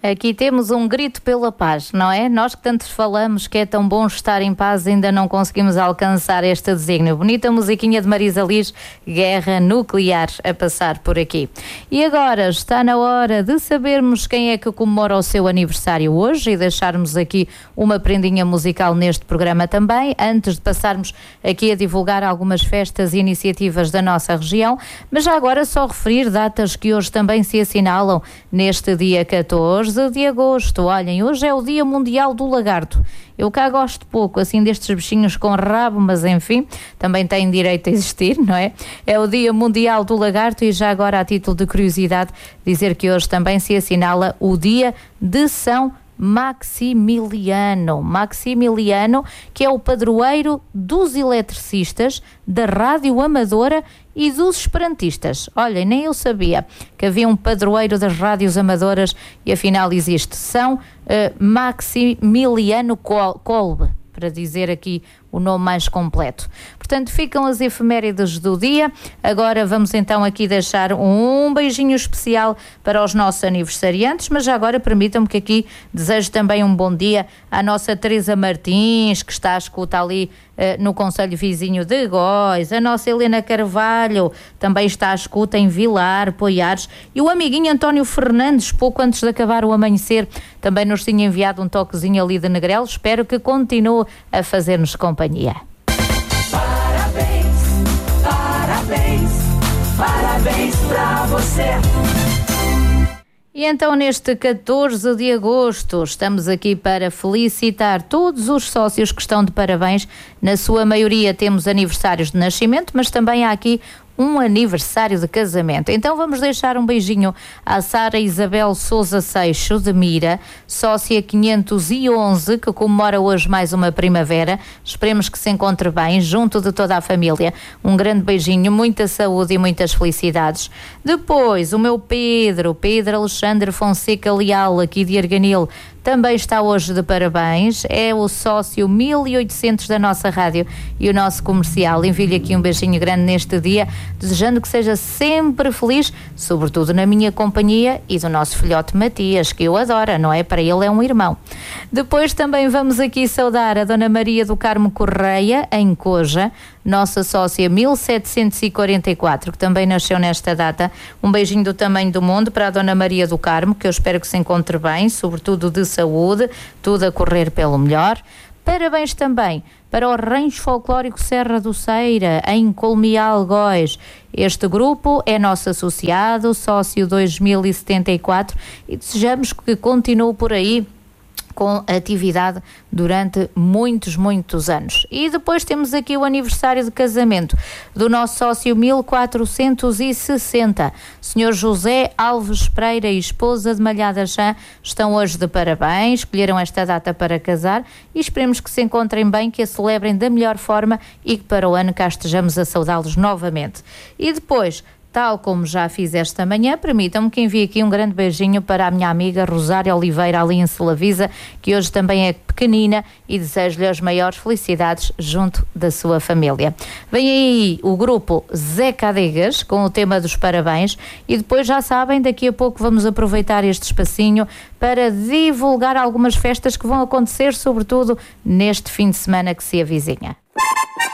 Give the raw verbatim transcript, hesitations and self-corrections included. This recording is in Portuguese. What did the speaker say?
Aqui temos um grito pela paz, não é? Nós que tanto falamos que é tão bom estar em paz, ainda não conseguimos alcançar este desígnio. Bonita musiquinha de Marisa Liz, Guerra Nuclear, a passar por aqui. E agora está na hora de sabermos quem é que comemora o seu aniversário hoje e deixarmos aqui uma prendinha musical neste programa também, antes de passarmos aqui a divulgar algumas festas e iniciativas da nossa região, mas já agora só referir datas que hoje também se assinalam neste dia catorze de agosto. Olhem, hoje é o Dia Mundial do Lagarto. Eu cá gosto pouco, assim, destes bichinhos com rabo, mas enfim, também têm direito a existir, não é? É o Dia Mundial do Lagarto e já agora, a título de curiosidade, dizer que hoje também se assinala o Dia de São Maximiliano. Maximiliano, que é o padroeiro dos eletricistas, da rádio amadora e dos esperantistas. Olhem, nem eu sabia que havia um padroeiro das rádios amadoras e afinal existe. São uh, Maximiliano Kolbe, para dizer aqui o nome mais completo. Portanto, ficam as efemérides do dia. Agora vamos então aqui deixar um beijinho especial para os nossos aniversariantes, mas já agora permitam-me que aqui desejo também um bom dia à nossa Teresa Martins, que está à escuta ali uh, no concelho vizinho de Góis, a nossa Helena Carvalho, também está à escuta em Vilar, Poiares, e o amiguinho António Fernandes, pouco antes de acabar o amanhecer, também nos tinha enviado um toquezinho ali de Negrelo. Espero que continue a fazer-nos companhia. Parabéns, parabéns, parabéns pra você. E então neste catorze de agosto estamos aqui para felicitar todos os sócios que estão de parabéns. Na sua maioria temos aniversários de nascimento, mas também há aqui um aniversário de casamento. Então vamos deixar um beijinho à Sara Isabel Sousa Seixo de Mira, sócia quinhentos e onze, que comemora hoje mais uma primavera. Esperemos que se encontre bem, junto de toda a família. Um grande beijinho, muita saúde e muitas felicidades. Depois, o meu Pedro, Pedro Alexandre Fonseca Leal, aqui de Arganil, também está hoje de parabéns, é o sócio mil e oitocentos da nossa rádio e o nosso comercial. Envio-lhe aqui um beijinho grande neste dia, desejando que seja sempre feliz, sobretudo na minha companhia e do nosso filhote Matias, que eu adoro, não é? Para ele é um irmão. Depois também vamos aqui saudar a Dona Maria do Carmo Correia, em Coja, nossa sócia mil setecentos e quarenta e quatro, que também nasceu nesta data. Um beijinho do tamanho do mundo para a Dona Maria do Carmo, que eu espero que se encontre bem, sobretudo de saúde, tudo a correr pelo melhor. Parabéns também para o Rancho Folclórico Serra do Ceira, em Colmeal, Góis. Este grupo é nosso associado, sócio dois mil e setenta e quatro, e desejamos que continue por aí com atividade durante muitos, muitos anos. E depois temos aqui o aniversário de casamento do nosso sócio mil quatrocentos e sessenta. senhor José Alves Pereira e esposa de Malhada Chã estão hoje de parabéns, escolheram esta data para casar e esperemos que se encontrem bem, que a celebrem da melhor forma e que para o ano cá estejamos a saudá-los novamente. E depois, tal como já fiz esta manhã, permitam-me que envie aqui um grande beijinho para a minha amiga Rosária Oliveira, ali em Solavisa, que hoje também é pequenina, e desejo-lhe as maiores felicidades junto da sua família. Vem aí o grupo Zé Cadegas com o tema dos parabéns e depois, já sabem, daqui a pouco vamos aproveitar este espacinho para divulgar algumas festas que vão acontecer, sobretudo neste fim de semana que se avizinha.